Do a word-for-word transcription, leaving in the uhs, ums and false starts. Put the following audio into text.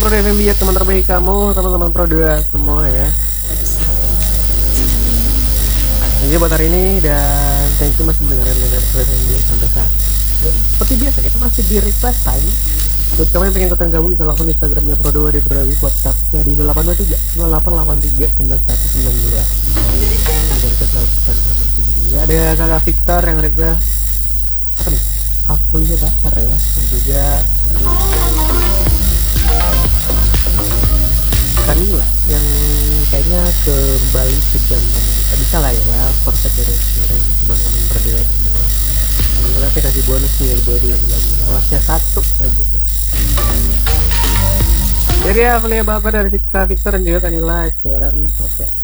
Pro F M B ya, teman terbaik kamu, teman-teman Pro dua semua ya. Jadi buat hari ini, dan thank you masih mendengarkan Pro F M B sampai saat ini. Seperti biasa kita masih di request time. Terus kamu yang pengen ikutan gabung bisa langsung Instagramnya Pro dua di Pro dua, WhatsAppnya di nol delapan dua tiga nol delapan delapan tiga sembilan satu sembilan dua. Bisa ikut lakukan gabung juga. Ada kakak Victor yang request apa nih? Kuliah dasar ya, dan juga Kanila yang kayaknya kembali ke zaman eh, bisa lah ya, perfect dari kemarin kebangunan berdua semua. Kanila saya kasih bonus nih buat lagu-lagu lawasnya satu saja. Jadi ya, beli bapak dari Victor dan juga Kanila sekarang oke.